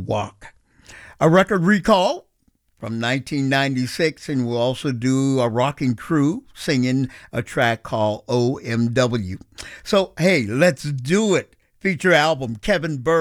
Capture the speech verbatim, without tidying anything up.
Walk. A record recall from nineteen ninety-six, and we'll also do a rocking crew singing a track called O M W. So, hey, let's do it. Feature album, Kevin Burr.